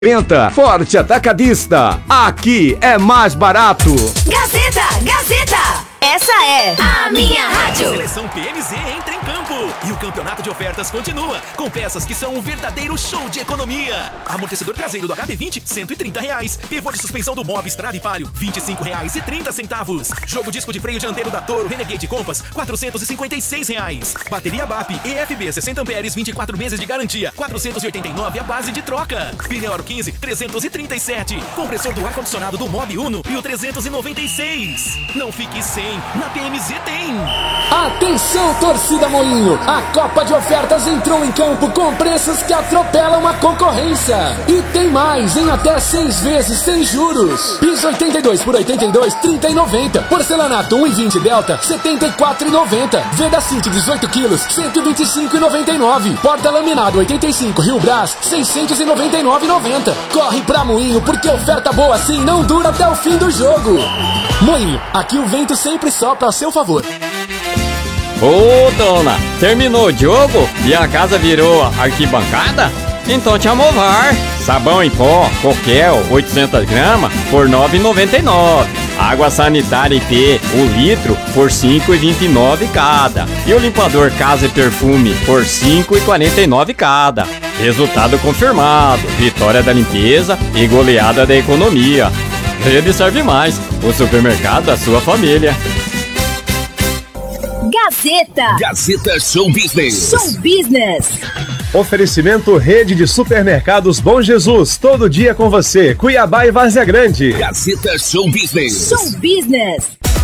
Forte Atacadista. Aqui é mais barato. Gazeta. Essa é a minha rádio. A seleção PMZ entra em campo e o campeonato de ofertas continua, com peças que são um verdadeiro show de economia. Amortecedor traseiro do HB20, R$130. Pivô de suspensão do Mob Stradivarius, R$25,30. Jogo disco de freio dianteiro da Toro Renegade Compass, R$456. Bateria BAP EFB 60 amperes, 24 meses de garantia, R$489 a base de troca. Pneu Aro 15, R$337. Compressor do ar-condicionado do Mob Uno e o R$396. Não fique sem. Na PMZ tem. Atenção, torcida Moinho! A Copa de Ofertas entrou em campo com preços que atropelam a concorrência. E tem mais, em até 6 vezes sem juros. Piso 82 por 82, R$30,90. Porcelanato 1,20 Delta, R$74,90. Veda City 18 quilos, R$125,99. Porta laminado 85 Rio Brás, R$699,90. Corre pra Moinho, porque oferta boa assim não dura até o fim do jogo. Moinho, aqui o vento sempre sopra a seu favor. Ô, dona, terminou o jogo e a casa virou arquibancada? Então te amovar. Sabão em pó, Coquel, 800 gramas, por R$9,99. Água sanitária IP, 1 litro, por R$5,29 cada. E o limpador Casa e Perfume, por R$5,49 cada. Resultado confirmado, vitória da limpeza e goleada da economia. Rede Serve Mais, o supermercado da sua família. Gazeta Show Business. Oferecimento Rede de Supermercados Bom Jesus. Todo dia com você. Cuiabá e Várzea Grande. Gazeta Show Business. Show Business.